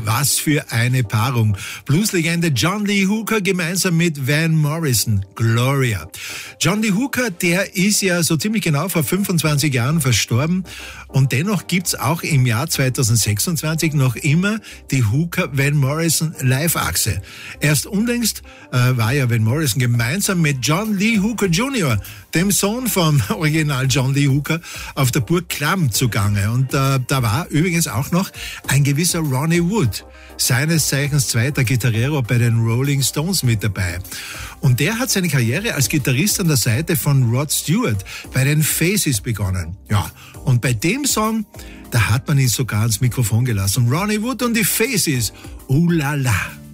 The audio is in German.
was für eine Paarung. Blueslegende John Lee Hooker gemeinsam mit Van Morrison, Gloria. John Lee Hooker, der ist ja so ziemlich genau vor 25 Jahren verstorben und dennoch gibt's auch im Jahr 2026 noch immer die Hooker-Van Morrison Live-Achse. Erst unlängst war ja Van Morrison gemeinsam mit John Lee Hooker Jr., dem Sohn vom Original John Lee Hooker, auf der Burg Clam zugange. Und da war übrigens auch noch ein gewisser Ronnie Wood, seines Zeichens zweiter Gitarrero bei den Rolling Stones, mit dabei. Und der hat seine Karriere als Gitarrist an der Seite von Rod Stewart bei den Faces begonnen. Ja, und bei dem Song, da hat man ihn sogar ans Mikrofon gelassen. Ronnie Wood und die Faces, la la.